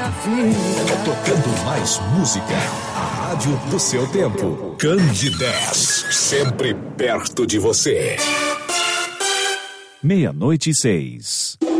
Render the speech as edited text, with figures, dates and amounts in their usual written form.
minha vida. Tocando mais música. A rádio do seu tempo. Candidez. Sempre perto de você. 00:06.